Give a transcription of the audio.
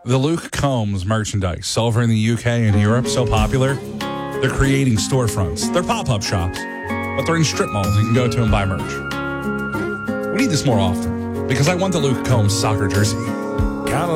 The Luke Combs merchandise over in the UK and Europe, so popular, they're creating storefronts. They're pop-up shops, but they're in strip malls. You can go to and buy merch. We need this more often because I want the Luke Combs soccer jersey.